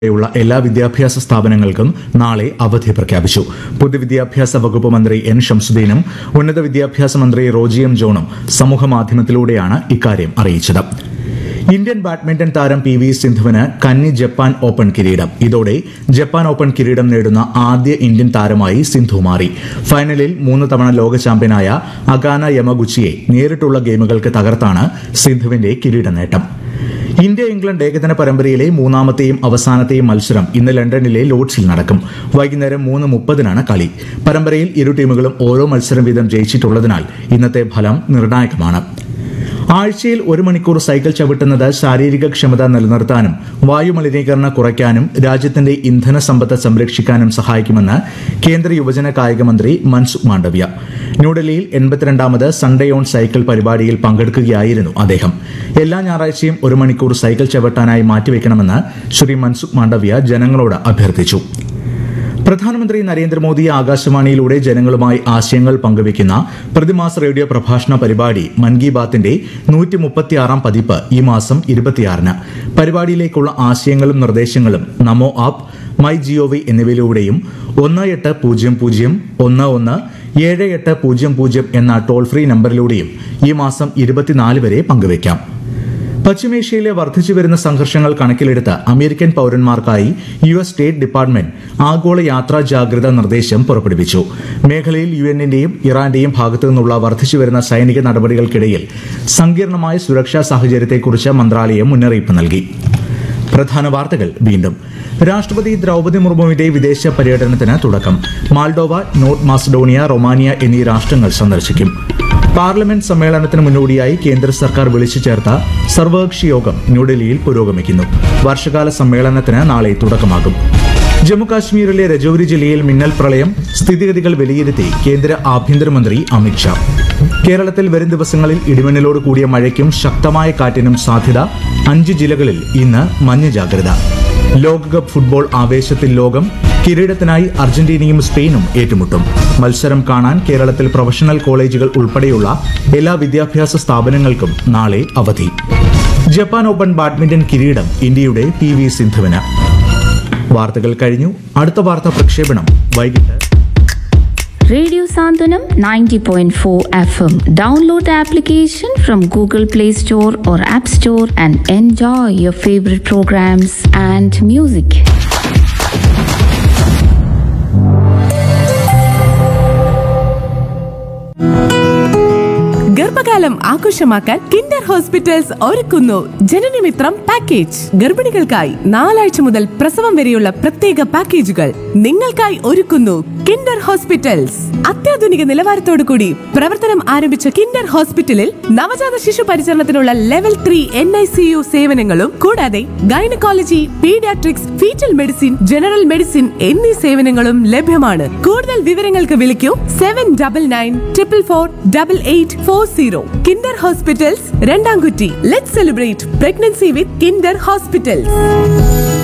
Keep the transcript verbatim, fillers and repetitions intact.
ുള്ള എല്ലാ വിദ്യാഭ്യാസ സ്ഥാപനങ്ങൾക്കും നാളെ അവധി പ്രഖ്യാപിച്ചു. പൊതുവിദ്യാഭ്യാസ വകുപ്പ് മന്ത്രി എൻ ഷംസുദ്ദീനും ഉന്നത വിദ്യാഭ്യാസ മന്ത്രി റോജി എം ജോണും സമൂഹമാധ്യമത്തിലൂടെയാണ് ഇക്കാര്യം അറിയിച്ചത്. ഇന്ത്യൻ ബാഡ്മിന്റൺ താരം പി വി സിന്ധുവിന് കന്നി ജപ്പാൻ ഓപ്പൺ കിരീടം. ഇതോടെ ജപ്പാൻ ഓപ്പൺ കിരീടം നേടുന്ന ആദ്യ ഇന്ത്യൻ താരമായി സിന്ധു മാറി. ഫൈനലിൽ മൂന്ന് തവണ ലോക ചാമ്പ്യനായ അകാന യമഗുച്ചിയെ നേരിട്ടുള്ള ഗെയിമുകൾക്ക് തകർത്താണ് സിന്ധുവിന്റെ കിരീട നേട്ടം. ഇന്ത്യ ഇംഗ്ലണ്ട് ഏകദിന പരമ്പരയിലെ മൂന്നാമത്തെയും അവസാനത്തെയും മത്സരം ഇന്ന് ലണ്ടനിലെ ലോർഡ്സിൽ നടക്കും. വൈകുന്നേരം മൂന്ന് മുപ്പതിനാണ് കളി. പരമ്പരയിൽ ഇരു ടീമുകളും ഓരോ മത്സരം വീതം ജയിച്ചിട്ടുള്ളതിനാൽ ഇന്നത്തെ ഫലം നിർണായകമാണ്. ആഴ്ചയിൽ ഒരു മണിക്കൂർ സൈക്കിൾ ചവിട്ടുന്നത് ശാരീരിക ക്ഷമത നിലനിർത്താനും വായുമലിനീകരണം കുറയ്ക്കാനും രാജ്യത്തിന്റെ ഇന്ധന സമ്പത്ത് സംരക്ഷിക്കാനും സഹായിക്കുമെന്ന് കേന്ദ്ര യുവജന കായിക മന്ത്രി മൻസുഖ് മാണ്ഡവ്യ. ന്യൂഡൽഹിയിൽ എൺപത്തിരണ്ടാമത് സൺഡേ ഓൺ സൈക്കിൾ പരിപാടിയിൽ പങ്കെടുക്കുകയായിരുന്നു അദ്ദേഹം. എല്ലാ ഞായറാഴ്ചയും ഒരു മണിക്കൂർ സൈക്കിൾ ചവിട്ടാനായി മാറ്റിവെക്കണമെന്ന് ശ്രീ മൻസുഖ് മാണ്ഡവ്യ ജനങ്ങളോട് അഭ്യർത്ഥിച്ചു. പ്രധാനമന്ത്രി നരേന്ദ്രമോദി ആകാശവാണിയിലൂടെ ജനങ്ങളുമായി ആശയങ്ങൾ പങ്കുവയ്ക്കുന്ന പ്രതിമാസ റേഡിയോ പ്രഭാഷണ പരിപാടി മൻ കി ബാത്തിന്റെ നൂറ്റി മുപ്പത്തിയാറാം പതിപ്പ് ഈ മാസം ഇരുപത്തിയാറിന്. പരിപാടിയിലേക്കുള്ള ആശയങ്ങളും നിർദ്ദേശങ്ങളും നമോ ആപ്പ്, മൈ ജിഒവി എന്നിവയിലൂടെയും ഒന്ന് എട്ട് പൂജ്യം പൂജ്യം ഒന്ന് ഒന്ന് ഏഴ് എട്ട് പൂജ്യം പൂജ്യം എന്ന ടോൾ ഫ്രീ നമ്പറിലൂടെയും ഈ മാസം ഇരുപത്തിനാല് വരെ പങ്കുവയ്ക്കാം. പശ്ചിമേഷ്യയിലെ വർദ്ധിച്ചുവരുന്ന സംഘർഷങ്ങൾ കണക്കിലെടുത്ത് American പൌരന്മാർക്കായി U S state department ആഗോള യാത്രാ ജാഗ്രതാ നിർദ്ദേശം പുറപ്പെടുവിച്ചു. മേഖലയിൽ യു എന്നിന്റെയും ഇറാന്റെയും ഭാഗത്തു നിന്നുള്ള വർദ്ധിച്ചുവരുന്ന സൈനിക നടപടികൾക്കിടയിൽ സങ്കീർണമായ സുരക്ഷാ സാഹചര്യത്തെക്കുറിച്ച് മന്ത്രാലയം മുന്നറിയിപ്പ് നൽകി. പ്രധാന വാർത്തകൾ വീണ്ടും. രാഷ്ട്രപതി ദ്രൌപദി മുർമുവിന്റെ വിദേശ പര്യടനത്തിന് തുടക്കം. മാൾഡോവ, നോർത്ത് മാസഡോണിയ, റൊമാനിയ എന്നീ രാഷ്ട്രങ്ങൾ സന്ദർശിക്കും. പാർലമെന്റ് സമ്മേളനത്തിന് മുന്നോടിയായി കേന്ദ്ര സർക്കാർ വിളിച്ചു ചേർത്ത സർവകക്ഷി യോഗം ന്യൂഡൽഹിയിൽ പുരോഗമിക്കുന്നു. വർഷകാല സമ്മേളനത്തിന് നാളെ തുടക്കമാകും. ജമ്മുകാശ്മീരിലെ രജൌരി ജില്ലയിൽ മിന്നൽ പ്രളയം, സ്ഥിതിഗതികൾ വിലയിരുത്തി കേന്ദ്ര ആഭ്യന്തരമന്ത്രി അമിത്ഷാ. കേരളത്തിൽ വരും ദിവസങ്ങളിൽ ഇടിമിന്നലോട് കൂടിയ മഴയ്ക്കും ശക്തമായ കാറ്റിനും സാധ്യത. അഞ്ച് ജില്ലകളിൽ ഇന്ന് മഞ്ഞ ജാഗ്രത. ലോകകപ്പ് ഫുട്ബോൾ ആവേശത്തിൽ ലോകം. കിരീടത്തിനായി അർജന്റീനയും സ്പെയിനും ഏറ്റുമുട്ടും. മത്സരം കാണാൻ കേരളത്തിൽ പ്രൊഫഷണൽ കോളേജുകൾ ഉൾപ്പെടെയുള്ള എല്ലാ വിദ്യാഭ്യാസ സ്ഥാപനങ്ങൾക്കും നാളെ അവധി. ജപ്പാൻ ഓപ്പൺ ബാഡ്മിന്റൺ കിരീടം ഇന്ത്യയുടെ പി വി സിന്ധുവിന്. വാർത്തകൾ കഴിഞ്ഞു. അടുത്ത വാർത്താ പ്രക്ഷേപണം വൈകിട്ട്. Radio Sandhanam ninety point four F M. Download the application from Google Play Store or App Store and enjoy your favorite programs and music. ഗർഭകാലം ആഘോഷമാക്കാൻ കിൻഡർ ഹോസ്പിറ്റൽസ് ഒരുക്കുന്നു ജനനമിത്രം പാക്കേജ്. ഗർഭിണികൾക്കായി നാലാഴ്ച മുതൽ പ്രസവം വരെയുള്ള പ്രത്യേക പാക്കേജുകൾ നിങ്ങൾക്കായി ഒരുക്കുന്നു കിൻഡർ ഹോസ്പിറ്റൽസ്. അത്യാധുനിക നിലവാരത്തോടു കൂടി പ്രവർത്തനം ആരംഭിച്ച കിൻഡർ ഹോസ്പിറ്റലിൽ നവജാത ശിശു പരിചരണത്തിനുള്ള level three N I C U സേവനങ്ങളും കൂടാതെ gynaecology, paediatrics, fetal medicine, general medicine എന്നീ സേവനങ്ങളും ലഭ്യമാണ്. കൂടുതൽ വിവരങ്ങൾക്ക് വിളിക്കൂ seven double nine triple four double eight four zero. Kinder hospitals, രണ്ടാംകുറ്റി. Let's celebrate pregnancy with Kinder hospitals.